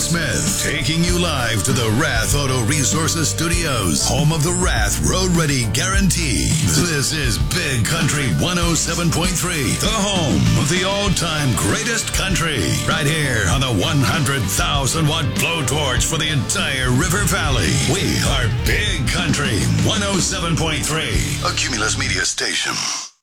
Smith, taking you live to the Rath Auto Resources Studios, home of the Rath Road Ready Guarantee. This is Big Country 107.3, the home of the all-time greatest country. Right here on the 100,000-watt blowtorch for the entire River Valley. We are Big Country 107.3, a Cumulus Media station.